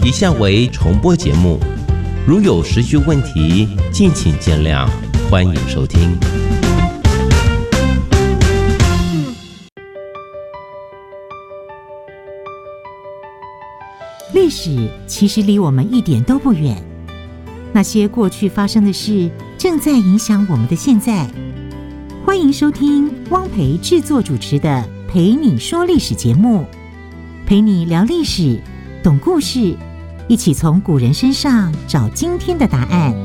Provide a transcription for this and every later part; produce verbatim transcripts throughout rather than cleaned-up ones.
以下为重播节目，如有时序问题，敬请见谅，欢迎收听。 历史其实离我们一点都不远，那些过去发生的事，正在影响我们的现在。欢迎收听汪培制作主持的《陪你说历史》节目，陪你聊历史，懂故事，一起从古人身上找今天的答案。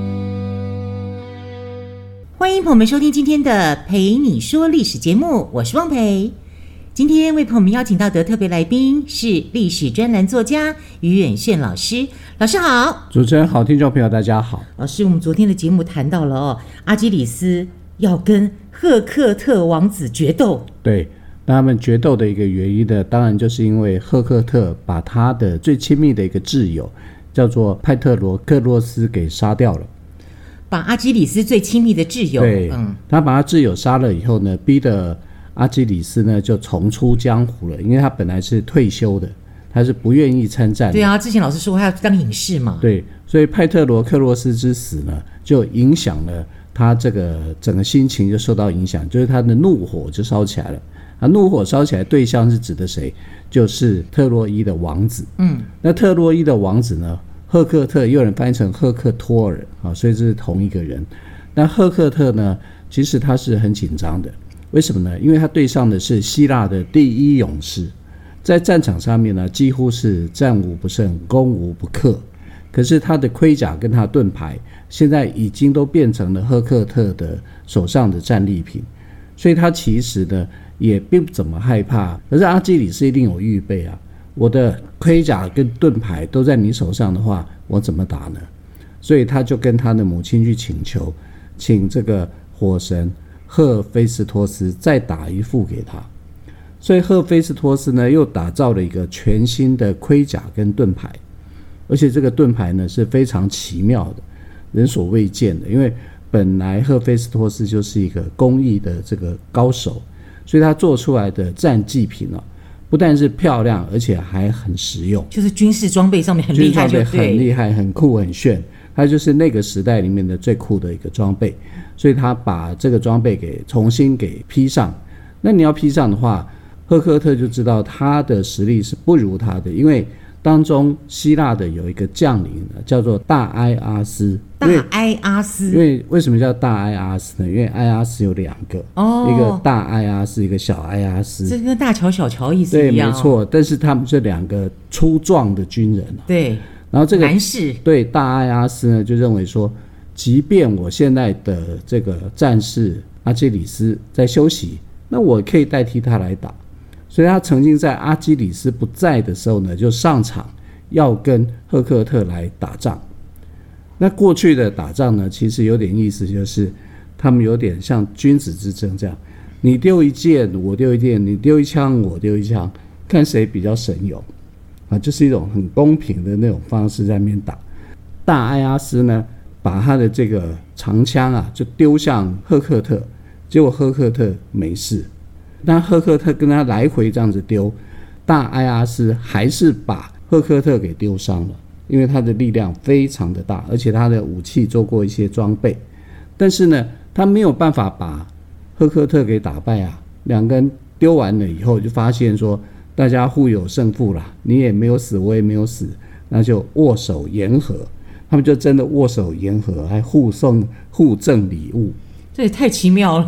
欢迎朋友们收听今天的《陪你说历史》节目，我是汪培。今天为朋友们邀请到的特别来宾是历史专栏作家于远炫老师。老师好。 主持人好，听众朋友大家好。 老师，我们昨天的节目谈到了哦，阿基里斯要跟赫克特王子决斗。 对，那他们决斗的一个原因呢，当然就是因为赫克特把他的最亲密的一个挚友叫做派特罗克洛斯给杀掉了。 把阿基里斯最亲密的挚友， 对、嗯、他把他挚友杀了以后呢，逼得阿基里斯呢就重出江湖了，因为他本来是退休的，他是不愿意参战的。 对啊，之前老师说他要当隐士嘛。 对，所以派特罗克洛斯之死呢，就影响了他这个整个心情，就受到影响，就是他的怒火就烧起来了。啊，怒火烧起来对象是指的谁？就是特洛伊的王子。嗯，那特洛伊的王子呢，赫克特也有人翻译成赫克托尔啊，所以这是同一个人。那赫克特呢，其实他是很紧张的。为什么呢？因为他对上的是希腊的第一勇士，在战场上面呢，几乎是战无不胜，攻无不克。可是他的盔甲跟他的盾牌现在已经都变成了赫克特的手上的战利品，所以他其实呢也并不怎么害怕。可是阿基里斯一定有预备啊，我的盔甲跟盾牌都在你手上的话，我怎么打呢？所以他就跟他的母亲去请求，请这个火神赫菲斯托斯再打一副给他。所以赫菲斯托斯呢又打造了一个全新的盔甲跟盾牌，而且这个盾牌呢是非常奇妙的，人所未见的。因为本来赫菲斯托斯就是一个工艺的这个高手，所以他做出来的战技品哦，不但是漂亮，而且还很实用， 就是军事装备上面很厉害， 军事装备很厉害，很酷很炫，它就是那个时代里面的最酷的一个装备。所以他把这个装备给重新给披上。那你要披上的话，赫克特就知道他的实力是不如他的，因为当中希腊的有一个将领叫做大埃阿斯。 大埃阿斯， 因为为什么叫大埃阿斯呢？因为埃阿斯有两个、哦、一个大埃阿斯，一个小埃阿斯， 这跟大乔小乔意思一样、哦、 对，没错。但是他们这两个粗壮的军人、啊、 对， 然后这个男士对大埃阿斯呢就认为说，即便我现在的这个战士阿基里斯在休息，那我可以代替他来打。所以他曾经在阿基里斯不在的时候呢，就上场要跟赫克特来打仗。那过去的打仗呢，其实有点意思，就是他们有点像君子之争这样，你丢一箭我丢一箭，你丢一枪我丢一枪，看谁比较神勇啊，就是一种很公平的那种方式在那边打。大埃阿斯呢把他的这个长枪啊就丢向赫克特，结果赫克特没事。那赫克特跟他来回这样子丢，大埃阿斯还是把赫克特给丢伤了，因为他的力量非常的大，而且他的武器做过一些装备，但是呢他没有办法把赫克特给打败啊。两个人丢完了以后就发现说大家互有胜负啦，你也没有死我也没有死，那就握手言和。他们就真的握手言和，还互送互赠礼物， 这也太奇妙了。